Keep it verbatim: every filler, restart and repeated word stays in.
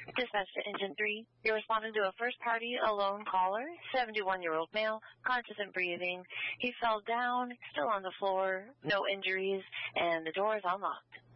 Dispatch to Engine three. You're responding to a first-party alone caller, seventy-one-year-old male, conscious and breathing. He fell down, still on the floor, no injuries, and the door is unlocked.